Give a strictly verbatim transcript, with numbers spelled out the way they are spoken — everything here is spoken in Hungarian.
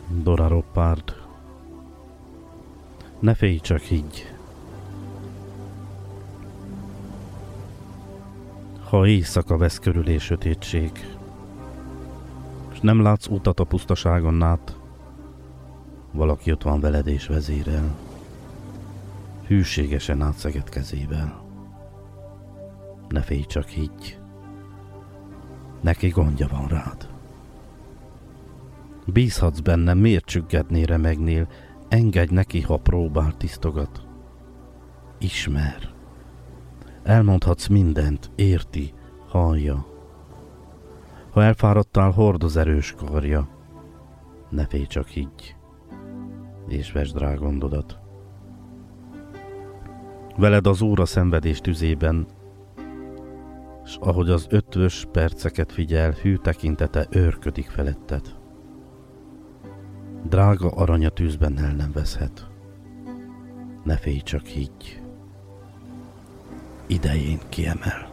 Dora Roppard. Ne félj, csak higgy. Ha éjszaka vesz körül és sötétség, és nem látsz utat a pusztaságon át, valaki ott van veled és vezérel, hűségesen átszegett kezével. Ne félj, csak higgy. Neki gondja van rád. Bízhatsz benne, miért csüggedné remegnél, engedj neki, ha próbál tisztogat. Ismer. Elmondhatsz mindent, érti, hallja. Ha elfáradtál, hordoz erős karja. Ne félj, csak higgy, és vesd rá gondodat. Veled az óra szenvedés tüzében, s ahogy az ötvös perceket figyel, hű tekintete őrködik feletted. Drága aranya tűzben el nem veszhet. Ne félj, csak higgy. Idején kiemel.